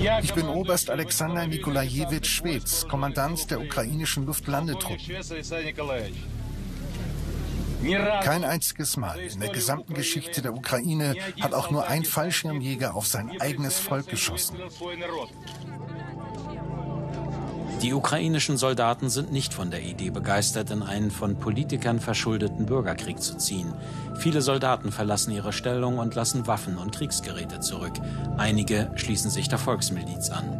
Ich bin Oberst Alexander Nikolajewitsch Schwez, Kommandant der ukrainischen Luftlandetruppen. Kein einziges Mal in der gesamten Geschichte der Ukraine hat auch nur ein Fallschirmjäger auf sein eigenes Volk geschossen. Die ukrainischen Soldaten sind nicht von der Idee begeistert, in einen von Politikern verschuldeten Bürgerkrieg zu ziehen. Viele Soldaten verlassen ihre Stellung und lassen Waffen und Kriegsgeräte zurück. Einige schließen sich der Volksmiliz an.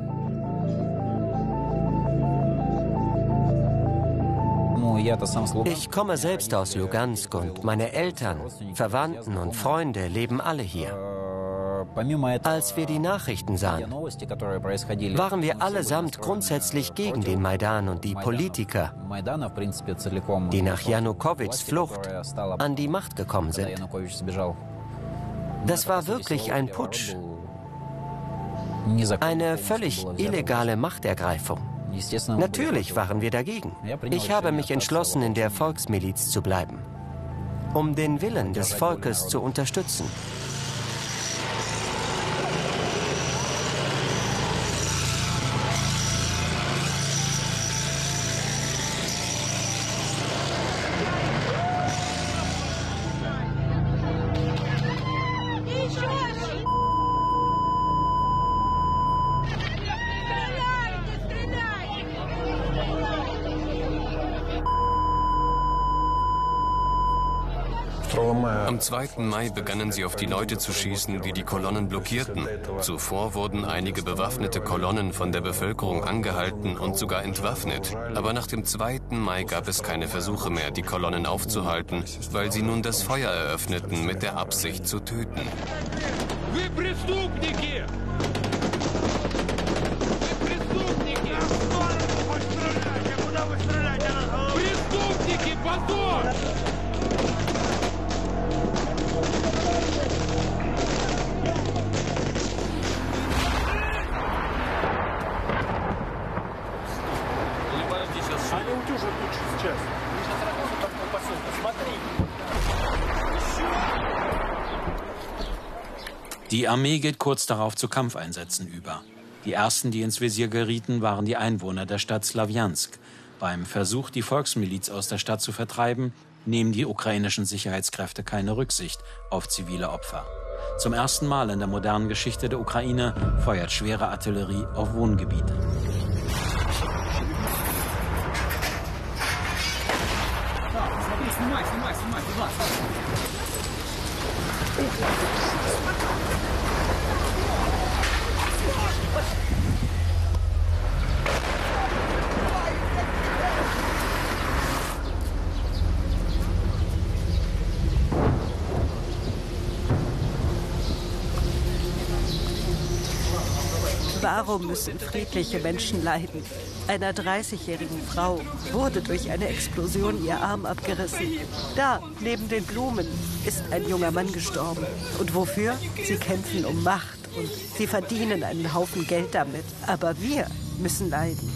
Ich komme selbst aus Lugansk und meine Eltern, Verwandten und Freunde leben alle hier. Als wir die Nachrichten sahen, waren wir allesamt grundsätzlich gegen den Maidan und die Politiker, die nach Janukowitschs Flucht an die Macht gekommen sind. Das war wirklich ein Putsch, eine völlig illegale Machtergreifung. Natürlich waren wir dagegen. Ich habe mich entschlossen, in der Volksmiliz zu bleiben, um den Willen des Volkes zu unterstützen. Am 2. Mai begannen sie auf die Leute zu schießen, die die Kolonnen blockierten. Zuvor wurden einige bewaffnete Kolonnen von der Bevölkerung angehalten und sogar entwaffnet. Aber nach dem 2. Mai gab es keine Versuche mehr, die Kolonnen aufzuhalten, weil sie nun das Feuer eröffneten mit der Absicht zu töten. Die Armee geht kurz darauf zu Kampfeinsätzen über. Die ersten, die ins Visier gerieten, waren die Einwohner der Stadt Slawjansk. Beim Versuch, die Volksmiliz aus der Stadt zu vertreiben, nehmen die ukrainischen Sicherheitskräfte keine Rücksicht auf zivile Opfer. Zum ersten Mal in der modernen Geschichte der Ukraine feuert schwere Artillerie auf Wohngebiete. Warum müssen friedliche Menschen leiden? Einer 30-jährigen Frau wurde durch eine Explosion ihr Arm abgerissen. Da, neben den Blumen, ist ein junger Mann gestorben. Und wofür? Sie kämpfen um Macht und sie verdienen einen Haufen Geld damit. Aber wir müssen leiden.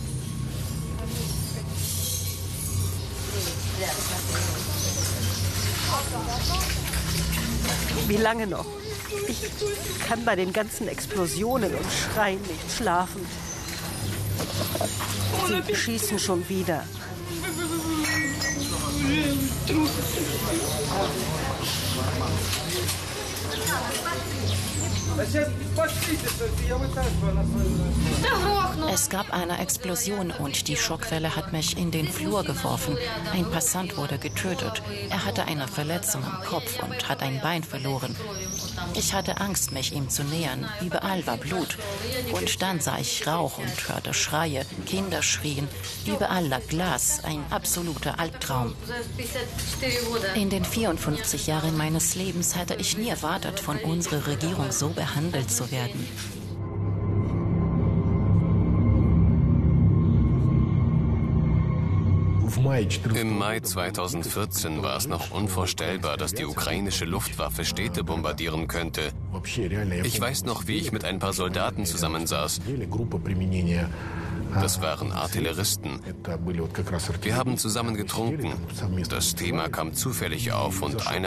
Wie lange noch? Ich kann bei den ganzen Explosionen und Schreien nicht schlafen. Sie schießen schon wieder. Es gab eine Explosion und die Schockwelle hat mich in den Flur geworfen. Ein Passant wurde getötet. Er hatte eine Verletzung am Kopf und hat ein Bein verloren. Ich hatte Angst, mich ihm zu nähern. Überall war Blut. Und dann sah ich Rauch und hörte Schreie. Kinder schrien. Überall lag Glas. Ein absoluter Albtraum. In den 54 Jahren meines Lebens hatte ich nie erwartet, von unserer Regierung so behandelt zu werden. Im Mai 2014 war es noch unvorstellbar, dass die ukrainische Luftwaffe Städte bombardieren könnte. Ich weiß noch, wie ich mit ein paar Soldaten zusammensaß. Das waren Artilleristen. Wir haben zusammen getrunken. Das Thema kam zufällig auf und einer